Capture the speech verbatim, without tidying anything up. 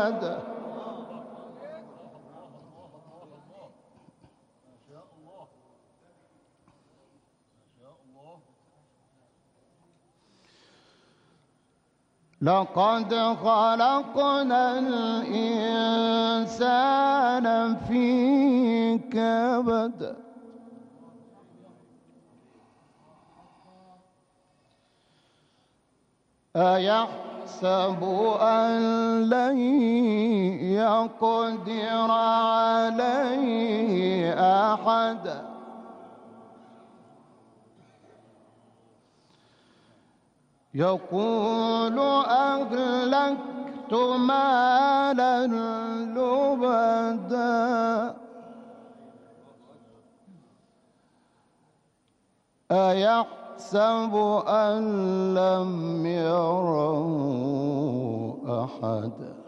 لقد خلقنا الإنسان في كبد أيحسب أن لن يقدر عليه أحد يقول أهلكت مالا لبدا أيحسب أن لم يره أحد